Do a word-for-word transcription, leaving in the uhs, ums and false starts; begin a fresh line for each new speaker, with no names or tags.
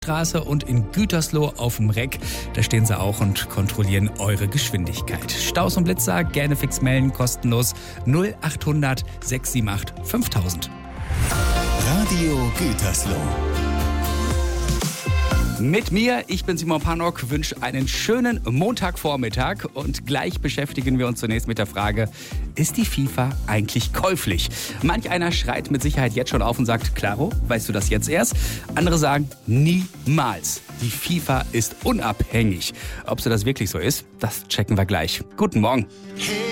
Straße und in Gütersloh auf dem Reck. Da stehen sie auch und kontrollieren eure Geschwindigkeit. Staus und Blitzer gerne fix melden, kostenlos null acht hundert sechs sieben acht fünftausend.
Radio Gütersloh.
Mit mir, ich bin Simon Pannock, wünsche einen schönen Montagvormittag und gleich beschäftigen wir uns zunächst mit der Frage, ist die FIFA eigentlich käuflich? Manch einer schreit mit Sicherheit jetzt schon auf und sagt, klaro, weißt du das jetzt erst? Andere sagen, niemals. Die FIFA ist unabhängig. Ob so das wirklich so ist, das checken wir gleich. Guten Morgen.
Hey.